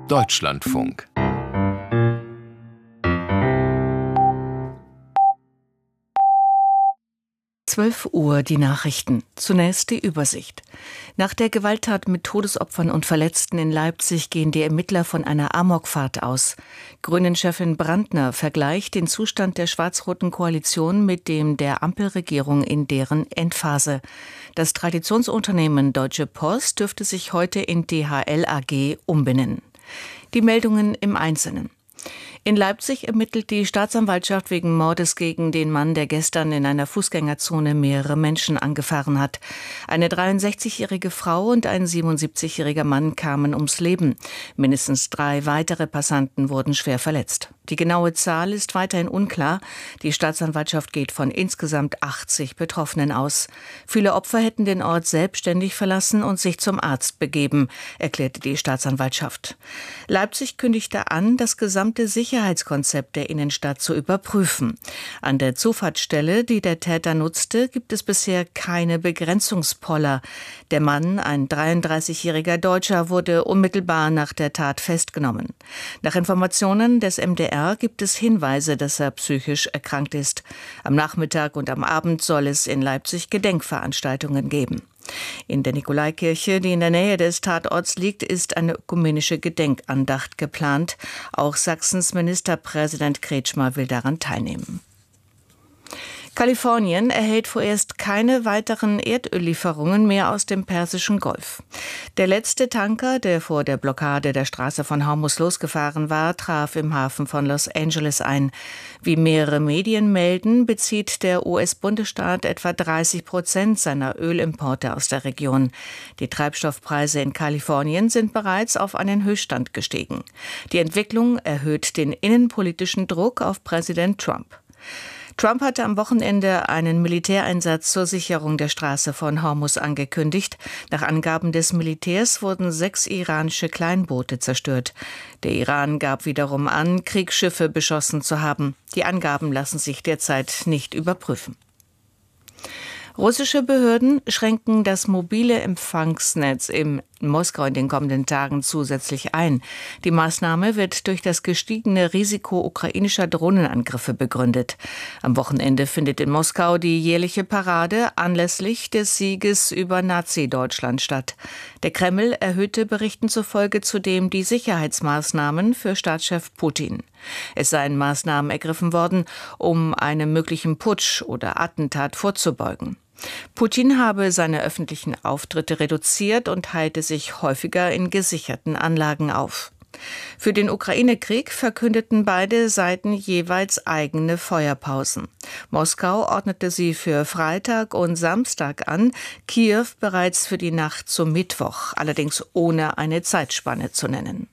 Deutschlandfunk. Uhr die Nachrichten. Zunächst die Übersicht. Nach der Gewalttat mit Todesopfern und Verletzten in Leipzig gehen die Ermittler von einer Amokfahrt aus. Grünen-Chefin Brandner vergleicht den Zustand der schwarz-roten Koalition mit dem der Ampelregierung in deren Endphase. Das Traditionsunternehmen Deutsche Post dürfte sich heute in DHL AG umbenennen. Die Meldungen im Einzelnen. In Leipzig ermittelt die Staatsanwaltschaft wegen Mordes gegen den Mann, der gestern in einer Fußgängerzone mehrere Menschen angefahren hat. Eine 63-jährige Frau und ein 77-jähriger Mann kamen ums Leben. Mindestens 3 weitere Passanten wurden schwer verletzt. Die genaue Zahl ist weiterhin unklar. Die Staatsanwaltschaft geht von insgesamt 80 Betroffenen aus. Viele Opfer hätten den Ort selbstständig verlassen und sich zum Arzt begeben, erklärte die Staatsanwaltschaft. Leipzig kündigte an, das gesamte Sicherheitskonzept der Innenstadt zu überprüfen. An der Zufahrtsstelle, die der Täter nutzte, gibt es bisher keine Begrenzungspoller. Der Mann, ein 33-jähriger Deutscher, wurde unmittelbar nach der Tat festgenommen. Nach Informationen des MDR gibt es Hinweise, dass er psychisch erkrankt ist. Am Nachmittag und am Abend soll es in Leipzig Gedenkveranstaltungen geben. In der Nikolaikirche, die in der Nähe des Tatorts liegt, ist eine ökumenische Gedenkandacht geplant. Auch Sachsens Ministerpräsident Kretschmer will daran teilnehmen. Kalifornien erhält vorerst keine weiteren Erdöllieferungen mehr aus dem Persischen Golf. Der letzte Tanker, der vor der Blockade der Straße von Hormuz losgefahren war, traf im Hafen von Los Angeles ein. Wie mehrere Medien melden, bezieht der US-Bundesstaat etwa 30% seiner Ölimporte aus der Region. Die Treibstoffpreise in Kalifornien sind bereits auf einen Höchststand gestiegen. Die Entwicklung erhöht den innenpolitischen Druck auf Präsident Trump. Trump hatte am Wochenende einen Militäreinsatz zur Sicherung der Straße von Hormuz angekündigt. Nach Angaben des Militärs wurden 6 iranische Kleinboote zerstört. Der Iran gab wiederum an, Kriegsschiffe beschossen zu haben. Die Angaben lassen sich derzeit nicht überprüfen. Russische Behörden schränken das mobile Empfangsnetz in Moskau in den kommenden Tagen zusätzlich ein. Die Maßnahme wird durch das gestiegene Risiko ukrainischer Drohnenangriffe begründet. Am Wochenende findet in Moskau die jährliche Parade anlässlich des Sieges über Nazi-Deutschland statt. Der Kreml erhöhte Berichten zufolge zudem die Sicherheitsmaßnahmen für Staatschef Putin. Es seien Maßnahmen ergriffen worden, um einem möglichen Putsch oder Attentat vorzubeugen. Putin habe seine öffentlichen Auftritte reduziert und halte sich häufiger in gesicherten Anlagen auf. Für den Ukraine-Krieg verkündeten beide Seiten jeweils eigene Feuerpausen. Moskau ordnete sie für Freitag und Samstag an, Kiew bereits für die Nacht zum Mittwoch, allerdings ohne eine Zeitspanne zu nennen.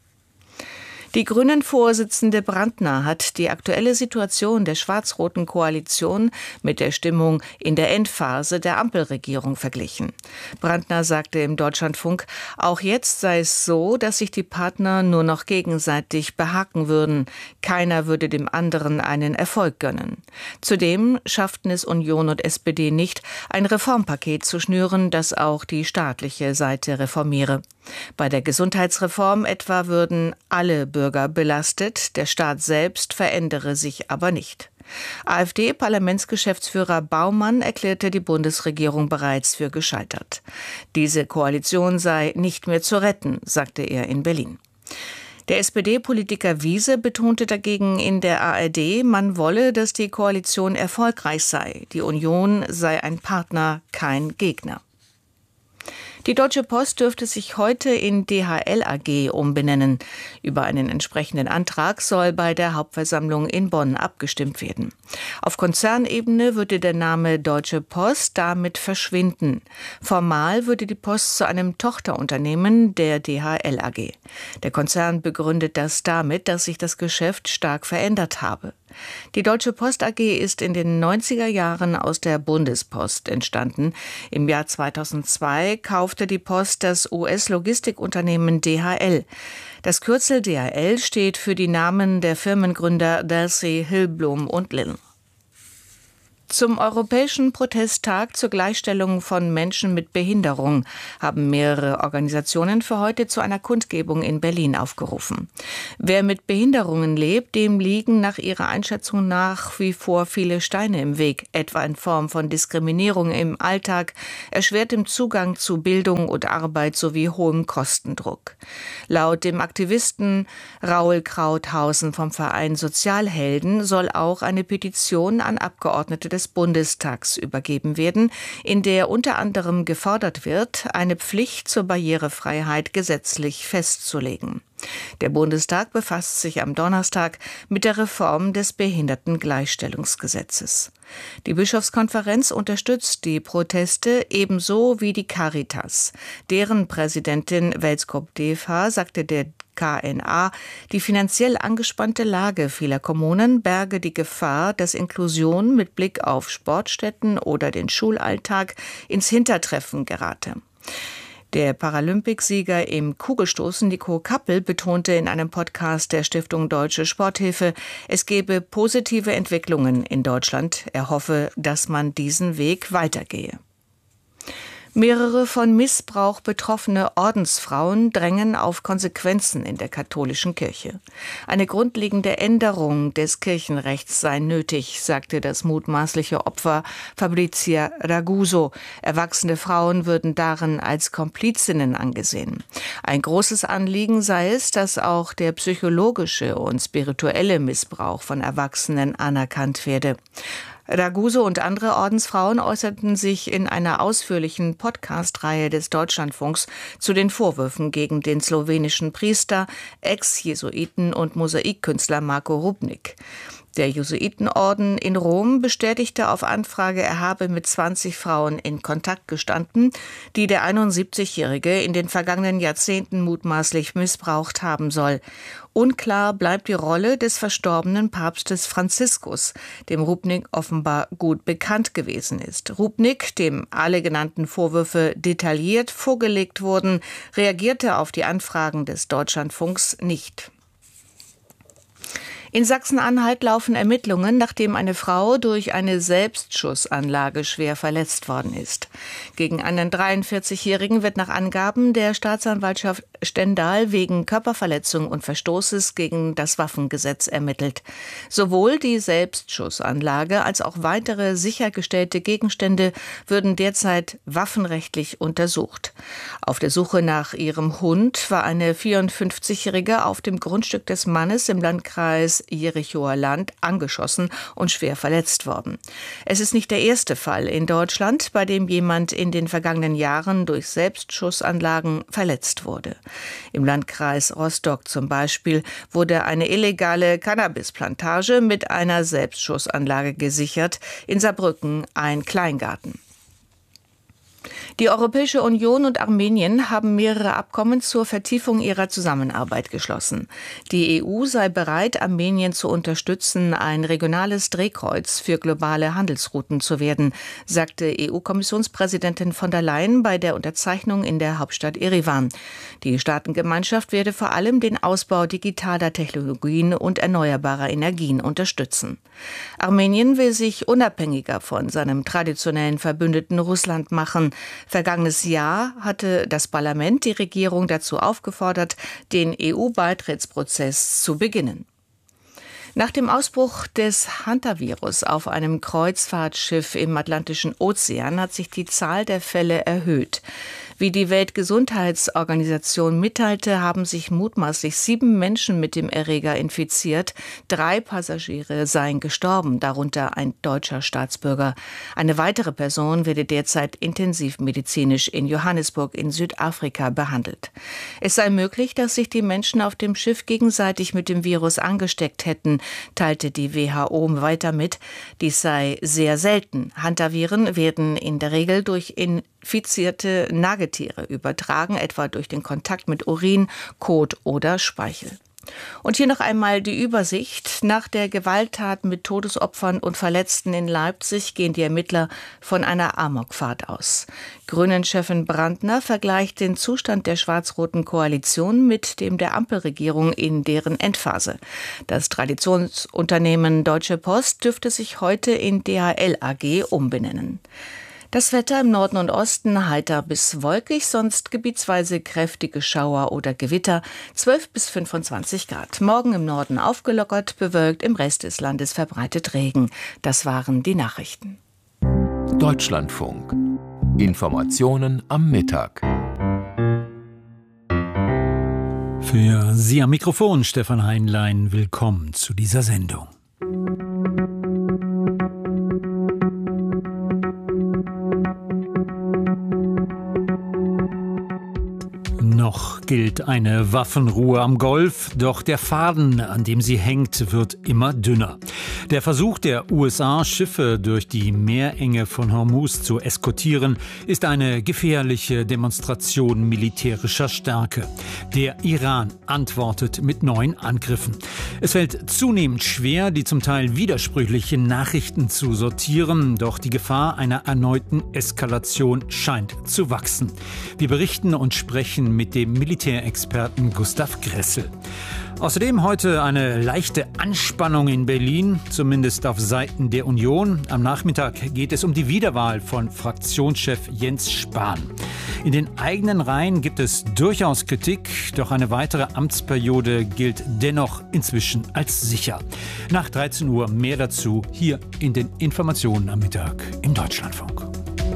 Die Grünen-Vorsitzende Brandner hat die aktuelle Situation der schwarz-roten Koalition mit der Stimmung in der Endphase der Ampelregierung verglichen. Brandner sagte im Deutschlandfunk, auch jetzt sei es so, dass sich die Partner nur noch gegenseitig behaken würden. Keiner würde dem anderen einen Erfolg gönnen. Zudem schafften es Union und SPD nicht, ein Reformpaket zu schnüren, das auch die staatliche Seite reformiere. Bei der Gesundheitsreform etwa würden alle Bürger belastet, der Staat selbst verändere sich aber nicht. AfD-Parlamentsgeschäftsführer Baumann erklärte die Bundesregierung bereits für gescheitert. Diese Koalition sei nicht mehr zu retten, sagte er in Berlin. Der SPD-Politiker Wiese betonte dagegen in der ARD, man wolle, dass die Koalition erfolgreich sei. Die Union sei ein Partner, kein Gegner. Die Deutsche Post dürfte sich heute in DHL AG umbenennen. Über einen entsprechenden Antrag soll bei der Hauptversammlung in Bonn abgestimmt werden. Auf Konzernebene würde der Name Deutsche Post damit verschwinden. Formal würde die Post zu einem Tochterunternehmen der DHL AG. Der Konzern begründet das damit, dass sich das Geschäft stark verändert habe. Die Deutsche Post AG ist in den 90er Jahren aus der Bundespost entstanden. Im Jahr 2002 kaufte die Post das US-Logistikunternehmen DHL. Das Kürzel DHL steht für die Namen der Firmengründer Dalsey, Hillblom und Lynn. Zum Europäischen Protesttag zur Gleichstellung von Menschen mit Behinderung haben mehrere Organisationen für heute zu einer Kundgebung in Berlin aufgerufen. Wer mit Behinderungen lebt, dem liegen nach ihrer Einschätzung nach wie vor viele Steine im Weg, etwa in Form von Diskriminierung im Alltag, erschwertem Zugang zu Bildung und Arbeit sowie hohem Kostendruck. Laut dem Aktivisten Raul Krauthausen vom Verein Sozialhelden soll auch eine Petition an Abgeordnete des Bundestags übergeben werden, in der unter anderem gefordert wird, eine Pflicht zur Barrierefreiheit gesetzlich festzulegen. Der Bundestag befasst sich am Donnerstag mit der Reform des Behindertengleichstellungsgesetzes. Die Bischofskonferenz unterstützt die Proteste ebenso wie die Caritas. Deren Präsidentin Welskop Deva sagte der KNA, die finanziell angespannte Lage vieler Kommunen berge die Gefahr, dass Inklusion mit Blick auf Sportstätten oder den Schulalltag ins Hintertreffen gerate. Der Paralympicsieger im Kugelstoßen Nico Kappel betonte in einem Podcast der Stiftung Deutsche Sporthilfe, es gebe positive Entwicklungen in Deutschland. Er hoffe, dass man diesen Weg weitergehe. Mehrere von Missbrauch betroffene Ordensfrauen drängen auf Konsequenzen in der katholischen Kirche. Eine grundlegende Änderung des Kirchenrechts sei nötig, sagte das mutmaßliche Opfer Fabrizia Raguso. Erwachsene Frauen würden darin als Komplizinnen angesehen. Ein großes Anliegen sei es, dass auch der psychologische und spirituelle Missbrauch von Erwachsenen anerkannt werde. Raguso und andere Ordensfrauen äußerten sich in einer ausführlichen Podcast-Reihe des Deutschlandfunks zu den Vorwürfen gegen den slowenischen Priester, Ex-Jesuiten und Mosaikkünstler Marko Rupnik. Der Jesuitenorden in Rom bestätigte auf Anfrage, er habe mit 20 Frauen in Kontakt gestanden, die der 71-Jährige in den vergangenen Jahrzehnten mutmaßlich missbraucht haben soll. Unklar bleibt die Rolle des verstorbenen Papstes Franziskus, dem Rupnik offenbar gut bekannt gewesen ist. Rupnik, dem alle genannten Vorwürfe detailliert vorgelegt wurden, reagierte auf die Anfragen des Deutschlandfunks nicht. In Sachsen-Anhalt laufen Ermittlungen, nachdem eine Frau durch eine Selbstschussanlage schwer verletzt worden ist. Gegen einen 43-Jährigen wird nach Angaben der Staatsanwaltschaft Stendal wegen Körperverletzung und Verstoßes gegen das Waffengesetz ermittelt. Sowohl die Selbstschussanlage als auch weitere sichergestellte Gegenstände würden derzeit waffenrechtlich untersucht. Auf der Suche nach ihrem Hund war eine 54-Jährige auf dem Grundstück des Mannes im Landkreis Jerichoer Land angeschossen und schwer verletzt worden. Es ist nicht der erste Fall in Deutschland, bei dem jemand in den vergangenen Jahren durch Selbstschussanlagen verletzt wurde. Im Landkreis Rostock zum Beispiel wurde eine illegale Cannabisplantage mit einer Selbstschussanlage gesichert, in Saarbrücken ein Kleingarten. Die Europäische Union und Armenien haben mehrere Abkommen zur Vertiefung ihrer Zusammenarbeit geschlossen. Die EU sei bereit, Armenien zu unterstützen, ein regionales Drehkreuz für globale Handelsrouten zu werden, sagte EU-Kommissionspräsidentin von der Leyen bei der Unterzeichnung in der Hauptstadt Erivan. Die Staatengemeinschaft werde vor allem den Ausbau digitaler Technologien und erneuerbarer Energien unterstützen. Armenien will sich unabhängiger von seinem traditionellen Verbündeten Russland machen. Vergangenes Jahr hatte das Parlament die Regierung dazu aufgefordert, den EU-Beitrittsprozess zu beginnen. Nach dem Ausbruch des Hantavirus auf einem Kreuzfahrtschiff im Atlantischen Ozean hat sich die Zahl der Fälle erhöht. Wie die Weltgesundheitsorganisation mitteilte, haben sich mutmaßlich 7 Menschen mit dem Erreger infiziert. 3 Passagiere seien gestorben, darunter ein deutscher Staatsbürger. Eine weitere Person werde derzeit intensivmedizinisch in Johannesburg in Südafrika behandelt. Es sei möglich, dass sich die Menschen auf dem Schiff gegenseitig mit dem Virus angesteckt hätten, teilte die WHO weiter mit. Dies sei sehr selten. Hantaviren werden in der Regel durch infizierte Nagetiere übertragen, etwa durch den Kontakt mit Urin, Kot oder Speichel. Und hier noch einmal die Übersicht. Nach der Gewalttat mit Todesopfern und Verletzten in Leipzig gehen die Ermittler von einer Amokfahrt aus. Grünen-Chefin Brandner vergleicht den Zustand der schwarz-roten Koalition mit dem der Ampelregierung in deren Endphase. Das Traditionsunternehmen Deutsche Post dürfte sich heute in DHL AG umbenennen. Das Wetter im Norden und Osten heiter bis wolkig, sonst gebietsweise kräftige Schauer oder Gewitter, 12 bis 25 Grad. Morgen im Norden aufgelockert, bewölkt, im Rest des Landes verbreitet Regen. Das waren die Nachrichten. Deutschlandfunk. Informationen am Mittag. Für Sie am Mikrofon Stefan Heinlein. Willkommen zu dieser Sendung. Noch gilt eine Waffenruhe am Golf, doch der Faden, an dem sie hängt, wird immer dünner. Der Versuch der USA, Schiffe durch die Meerenge von Hormuz zu eskortieren, ist eine gefährliche Demonstration militärischer Stärke. Der Iran antwortet mit neuen Angriffen. Es fällt zunehmend schwer, die zum Teil widersprüchlichen Nachrichten zu sortieren, doch die Gefahr einer erneuten Eskalation scheint zu wachsen. Wir berichten und sprechen mit dem Militärexperten Gustav Gressel. Außerdem heute eine leichte Anspannung in Berlin, zumindest auf Seiten der Union. Am Nachmittag geht es um die Wiederwahl von Fraktionschef Jens Spahn. In den eigenen Reihen gibt es durchaus Kritik, doch eine weitere Amtsperiode gilt dennoch inzwischen als sicher. Nach 13 Uhr mehr dazu hier in den Informationen am Mittag im Deutschlandfunk.